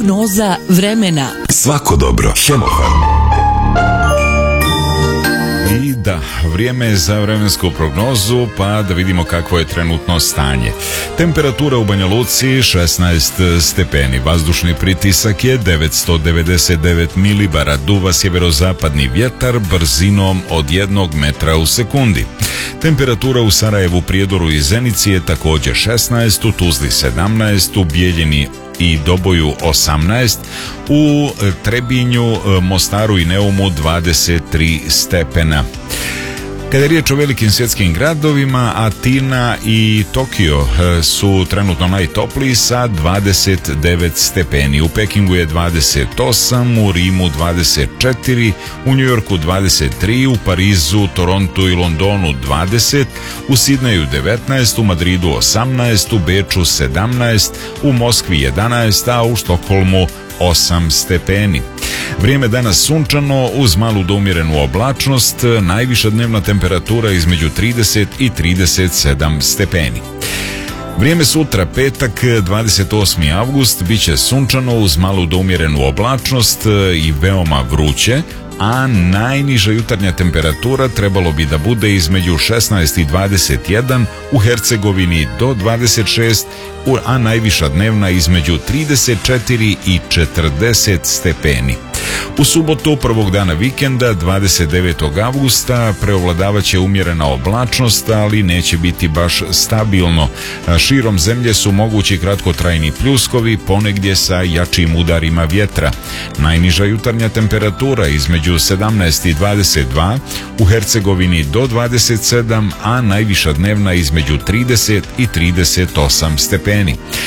Prognoza vremena. Svako dobro. Hemofarm. I da, vrijeme je za vremensku prognozu, pa da vidimo kakvo je trenutno stanje. Temperatura u Banja Luci 16 stepeni, vazdušni pritisak je 999 milibara, duva sjeverozapadni vjetar brzinom od 1 metra u sekundi. Temperatura u Sarajevu, Prijedoru i Zenici je također 16, u Tuzli 17, u Bijeljini i Doboju 18, u Trebinju, Mostaru i Neumu 23 stepena. Kada je riječ o velikim svjetskim gradovima, Atina i Tokio su trenutno najtopliji sa 29 stepeni. U Pekingu je 28, u Rimu 24, u Njujorku 23, u Parizu, Torontu i Londonu 20, u Sidneju 19, u Madridu 18, u Beču 17, u Moskvi 11, a u Štokholmu 8 stepeni. Vrijeme danas sunčano uz malu do umjerenu oblačnost, najviša dnevna temperatura između 30 i 37 stepeni. Vrijeme sutra, petak 28. avgust, bit će sunčano uz malu do umjerenu oblačnost i veoma vruće, a najniža jutarnja temperatura trebalo bi da bude između 16 i 21, u Hercegovini do 26, a najviša dnevna između 34 i 40 stepeni. U subotu, prvog dana vikenda, 29. avgusta, preovladavat će umjerena oblačnost, ali neće biti baš stabilno. Širom zemlje su mogući kratkotrajni pljuskovi, ponegdje sa jačim udarima vjetra. Najniža jutarnja temperatura između 17 i 22, u Hercegovini do 27, a najviša dnevna između 30 i 38 stepeni.